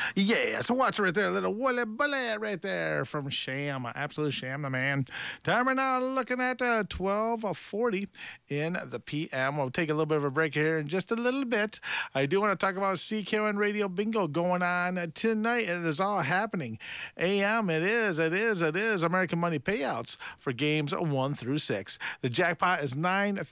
Yeah, so watch right there, little Wooly Bully right there from Sham. Absolute Sham, the man. Time right now looking at 12:40 in the p.m. We'll take a little bit of a break here in just a little bit. I do want to talk about CKON Radio Bingo going on tonight. It is all happening. AM, it is. American Money payouts for games 1 through 6. The jackpot is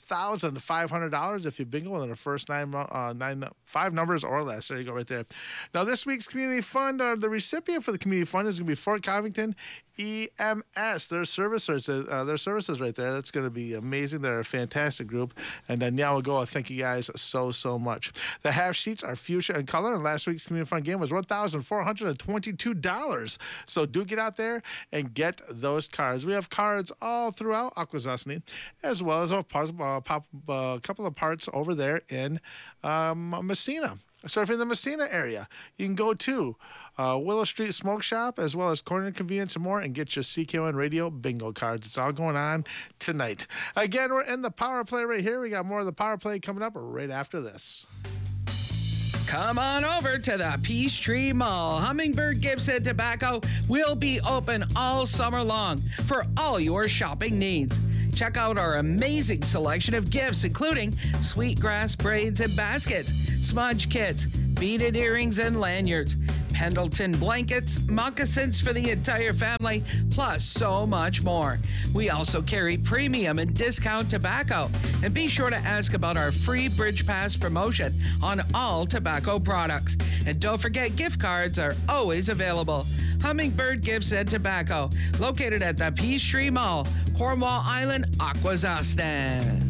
$9,500 if you bingo within the first five numbers or less. There you go right there. Now, this week's Community Fund, the recipient for the Community Fund is going to be Fort Covington EMS. Their services right there. That's going to be amazing. They're a fantastic group. And now we'll go. Thank you guys so much. The half sheets are fuchsia in color, and last week's Community Fund game was $1,422. So do get out there and get those cards. We have cards all throughout Akwesasne, as well as a couple of parts over there in Massena. So if you're in the Massena area, you can go to Willow Street Smoke Shop, as well as Corner Convenience and more, and get your CKON Radio bingo cards. It's all going on tonight. Again, we're in the power play right here. We got more of the power play coming up right after this. Come on over to the Peachtree Mall. Hummingbird Gifts and Tobacco will be open all summer long for all your shopping needs. Check out our amazing selection of gifts, including sweetgrass braids and baskets, smudge kits, beaded earrings and lanyards, Pendleton blankets, moccasins for the entire family, plus so much more. We also carry premium and discount tobacco. And be sure to ask about our free Bridge Pass promotion on all tobacco products. And don't forget, gift cards are always available. Hummingbird Gifts and Tobacco, located at the Peachtree Mall, Cornwall Island, Akwesasne.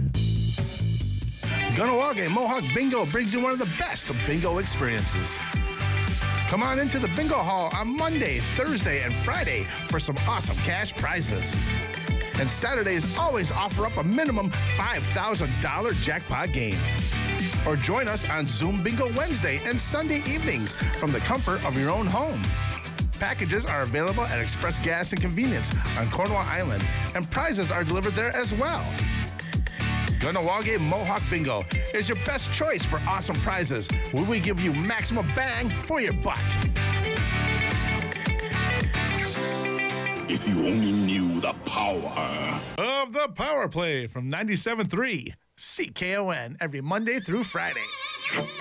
Kahnawake Mohawk Bingo brings you one of the best of bingo experiences. Come on into the Bingo Hall on Monday, Thursday, and Friday for some awesome cash prizes. And Saturdays always offer up a minimum $5,000 jackpot game. Or join us on Zoom Bingo Wednesday and Sunday evenings from the comfort of your own home. Packages are available at Express Gas and Convenience on Cornwall Island, and prizes are delivered there as well. Kahnawake Mohawk Bingo is your best choice for awesome prizes, where we give you maximum bang for your buck. If you only knew the power of the Power Play from 97.3 CKON every Monday through Friday.